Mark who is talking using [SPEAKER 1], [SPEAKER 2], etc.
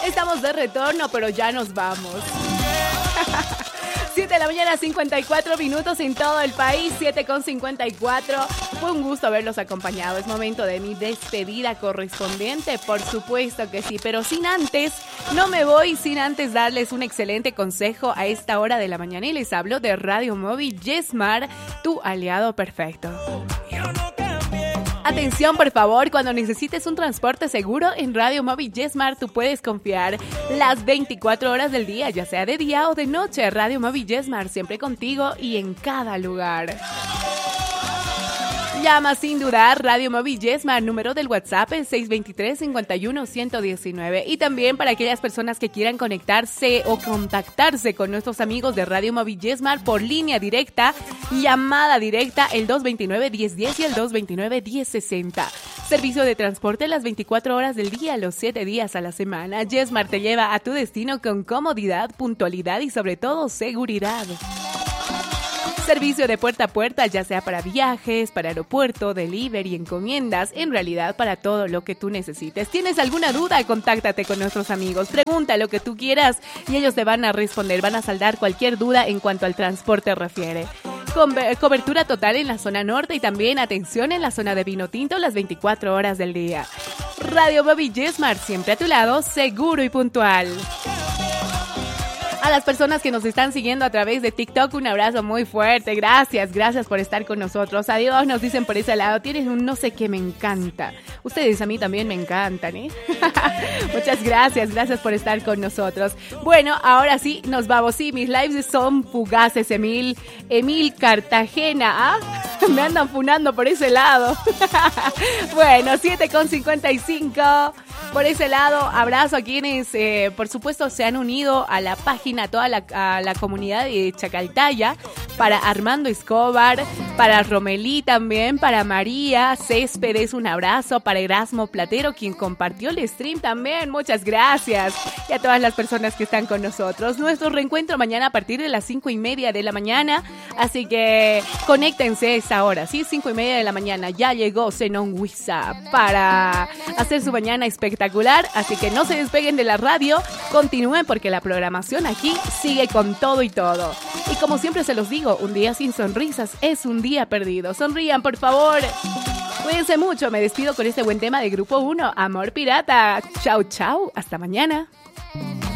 [SPEAKER 1] Estamos de retorno, pero ya nos vamos. 7 de la mañana, 54 minutos en todo el país, 7:54. Fue un gusto haberlos acompañado. Es momento de mi despedida correspondiente, por supuesto que sí, pero no me voy sin antes darles un excelente consejo a esta hora de la mañana y les hablo de Radio Móvil YesMart, tu aliado perfecto. Atención, por favor, cuando necesites un transporte seguro en Radio Móvil YesMart, tú puedes confiar las 24 horas del día, ya sea de día o de noche. Radio Móvil YesMart, siempre contigo y en cada lugar. Llama sin dudar Radio Móvil YesMart, número del WhatsApp es 623-51-119. Y también para aquellas personas que quieran conectarse o contactarse con nuestros amigos de Radio Móvil YesMart por línea directa, llamada directa el 229-1010 y el 229-1060. Servicio de transporte las 24 horas del día, los 7 días a la semana. YesMart te lleva a tu destino con comodidad, puntualidad y sobre todo seguridad. Servicio de puerta a puerta, ya sea para viajes, para aeropuerto, delivery, encomiendas, en realidad para todo lo que tú necesites. ¿Tienes alguna duda? Contáctate con nuestros amigos, pregunta lo que tú quieras y ellos te van a responder, van a saldar cualquier duda en cuanto al transporte refiere. Cobertura total en la zona norte y también atención en la zona de Vino Tinto las 24 horas del día. Radio Móvil YesMart, siempre a tu lado, seguro y puntual. A las personas que nos están siguiendo a través de TikTok, un abrazo muy fuerte. Gracias por estar con nosotros. Adiós, nos dicen por ese lado. Tienes un no sé qué, me encanta. Ustedes a mí también me encantan, ¿eh? Muchas gracias por estar con nosotros. Bueno, ahora sí, nos vamos. Sí, mis lives son fugaces, Emil Cartagena, ¿ah? Me andan funando por ese lado. Bueno, 7:55. Por ese lado, abrazo a quienes, por supuesto, se han unido a la página, a toda la comunidad de Chacaltaya, para Armando Escobar, para Romelí también, para María Céspedes, un abrazo, para Erasmo Platero, quien compartió el stream también, muchas gracias, y a todas las personas que están con nosotros. Nuestro reencuentro mañana a partir de las 5:30 de la mañana, así que conéctense a esa hora, ¿sí? 5:30 de la mañana, ya llegó Zenón Huiza para hacer su mañana espectacular, así que no se despeguen de la radio, continúen porque la programación aquí sigue con todo y todo. Y como siempre se los digo, un día sin sonrisas es un día perdido. Sonrían, por favor. Cuídense mucho. Me despido con este buen tema de Grupo 1, Amor Pirata. Chau, chau. Hasta mañana.